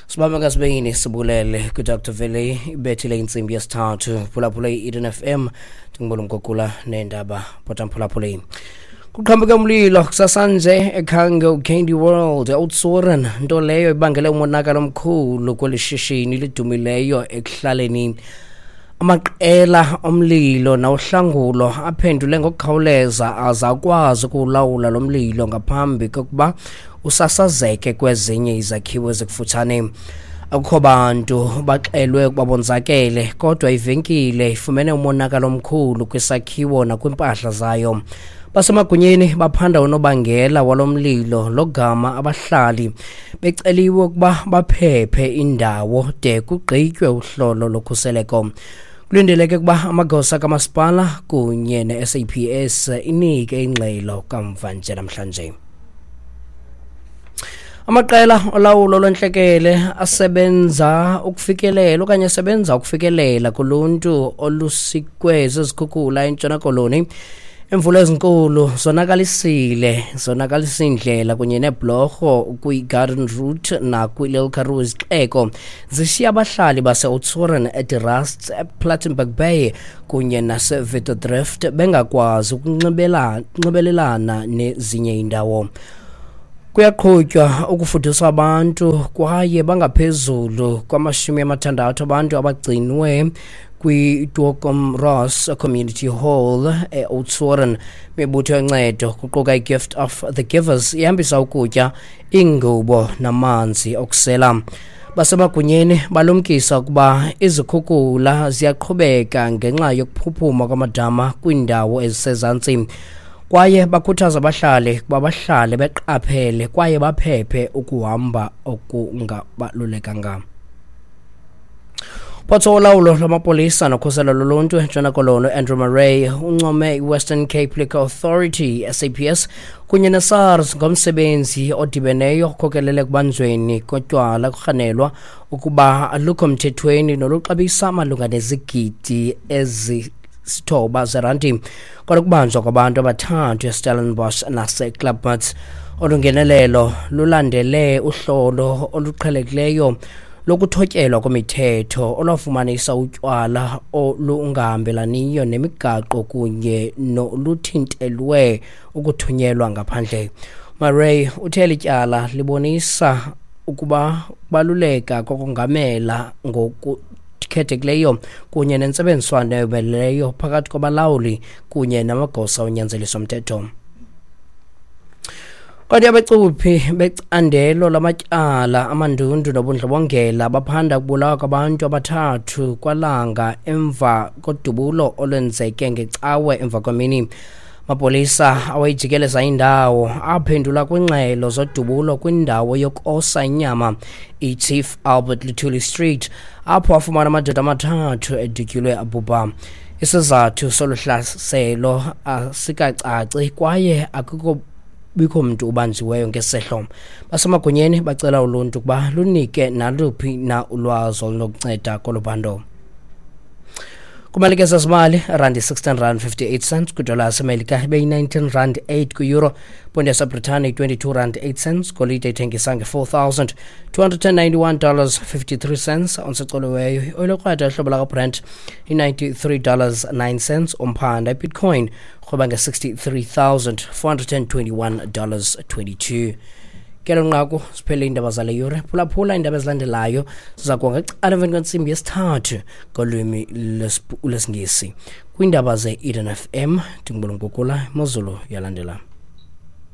Sibamba ngasibeyini sibulele ku Dr. Vele ibethile insimbi yesithathu phulaphula iEden FM ngibona umgogula nendaba potamphulaphula. Kuqhambuka umlilo kusasanje ekhange Candy World outsoren nto leyo ibangele umonakalo omkhulu kwelishishini lidumileyo ekuhlaleni. Amaqela omlilo nawuhlangulo aphendule ngokukhawuleza azakwazi ukulawula lo mlilo ngaphambi kokuba usasazeke kwezinye izakhiwo ezikufutshane. Akukho bantu baxelwe ukuba bonzakele kodwa ivenkile ifumene umonakalo omkhulu kwisakhiwo nakwimpahla zayo. Basemagunyeni baphanda unobangela walomlilo logama abahlali beceliwe ukuba baphephe indawo de kugqitywe uhlolo lokhuseleko. Kulindeleke ukuba amagosa kamasipala kunye ne-SAPS inike ingxelo kamva nje namhlanje. Amaqela olawulo lwentlekele asebenza ukufikelela kuluntu olusikwezi ezikhukhula eNtshona Koloni. Imvula ezinkulu zonakalisa indlela kunye nebhlorho kwi-Garden Route nakwi-Lil Karoo izixeko zishiya abahlali base-Oudtshoorn, eDirrast, ePlattenberg Bay kunye nase-Vitodrift bengakwazi ukunxibelelana nezinye indawo. Kuyaqhutywa ukufudisa abantu kwaye bangaphezulu kwama-60 abantu abagcinwe kwi-Dwocom Ross Community Hall e-Oudtshoorn. Mibutho yoncedo kuquka i-Gift of the Givers ihambisa ukutya, ingubo namanzi okusela. Basemagunyeni balumkisa ukuba izikhukhula ziyaqhubeka ngenxa yokuphuphuma kwamadama kwindawo ezisezantsi, kwaye bakhuthaza abahlali ukuba bahlale beqaphele kwaye baphephe ukuhamba okungabalulekanga. Uphatho wolawulo lwamapolisa nokhuselo loluntu eNtshona Koloni Andrew Murray uncome i-Western Cape Liquor Authority SAPS kunye ne-SARS ngomsebenzi odibeneyo okhokelele kubanjweni kotywala kurhanelwa ukuba alukho mthethweni noluxabisa malunga nezigidi ezisithoba zerandi kodwa kubanjwa kwabantu abathathu eStellenbosch naseKlapmuts. Olungenelelo lulandele uhlolo oluqhelekileyo lokuthotyelwa kwemithetho olwafumanisa utywala olungahambelaniyo nemigaqo kunye noluthintelwe ukuthunyelwa ngaphandle. Murray uthe lityala libonisa ukuba baluleka kokongamela ngokukhethekileyo kunye nentsebenziswano eyobeleyo phakathi kwabalawuli kunye namagosa onyanzeliso mthetho. Kodwa abecuphi becandelo lamatyala amandundu nobundlobongela baphanda ukubulawa kwabantu abathathu kwalanga emva kodubulo olwenzeke ngecawe emva kwemini. Mapolisa awayijikeleza indawo aphendula kwingxelo zodubulo kwindawo yokosa inyama iChief Albert Luthuli Street apho afumana amadoda amathathu edutyulwe abhubha. Isizathu soluhlaselo asikacaci kwaye akukho bikho mntu ubanjiweyo ngesehlo. Basemagunyeni bacela uluntu ukuba lunike naluphi na ulwazi olunokunceda kolubando. Kumalike zezimali randi 16.58 cents kwidola yasemelika ibe yi-19.08 kwi-euro, ponde yaseBritane i-22.08 golide ithengisa nge$4,291.53 onsecoliweyo. Ioyile yokrwada ihlobo lakaBrent i-$93.09 umphanda. iBitcoin rhweba nge$63,421.22. Kelo nqaku siphele indaba zale yure. Phulaphula indaba ezilandelayo siza kuwa ngecala emveni kwentsimbi yesithathu ngolwimi lwesiNgesi kwindaba ze-Eden FM. Ndingibona ngokula imozulu yalandela.